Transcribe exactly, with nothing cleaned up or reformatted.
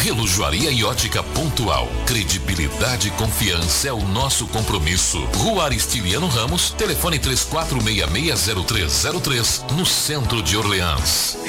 Relojoaria e ótica pontual. Credibilidade e confiança é o nosso compromisso. Rua Aristiliano Ramos, telefone três quatro seis seis zero três zero três, no centro de Orleans.